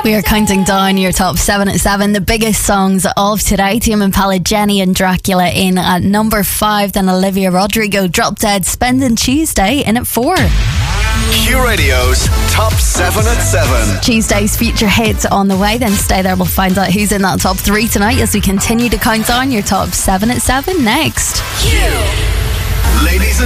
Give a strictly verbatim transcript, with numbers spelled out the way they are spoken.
We are counting down your top seven at seven, the biggest songs of today. Tame Impala, Jenny and Dracula in at number five. Then Olivia Rodrigo, Drop Dead, Spending Tuesday in at four. Q Radio's top seven at seven. Tuesday's feature hit on the way. Then stay there, we'll find out who's in that top three tonight as we continue to count down your top seven at seven next. Q. Ladies and